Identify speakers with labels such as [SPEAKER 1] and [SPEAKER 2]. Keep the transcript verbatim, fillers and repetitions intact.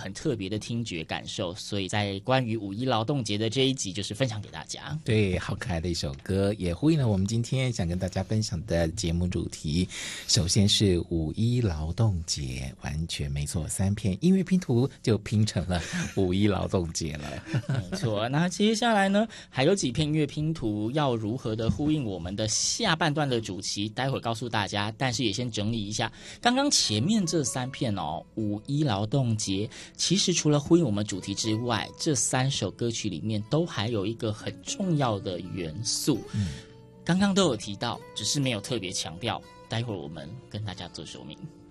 [SPEAKER 1] 很特别的听觉感受，所以在关于五一劳动节的这一集就是分享给大家。
[SPEAKER 2] 对，好可爱的一首歌，也呼应了我们今天想跟大家分享的节目主题。首先是五一劳动节，完全没错，三片音乐拼图就拼成了五一劳动节了。
[SPEAKER 1] 没错，那接下来呢，还有几片音乐拼图要如何的呼应我们的下半段的主题，待会儿告诉大家。但是也先整理一下，刚刚前面这三片哦，五一劳动节，其实除了呼应我们主题之外，这三首歌曲里面都还有一个很重要的元素。嗯，刚刚都有提到，只是没有特别强调，待会儿我们跟大家做说明。